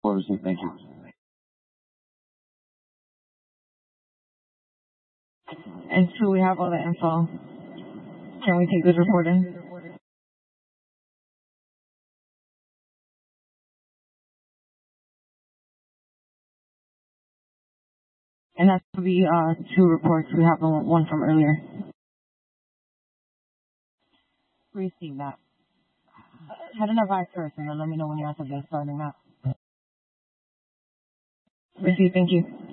Received. Thank you. And two, we have all the info. Can we take this report in? And that's to be two reports. We have the one from earlier. Receive that. Head and advise first, and let me know when you're at the starting map. Receive. Thank you.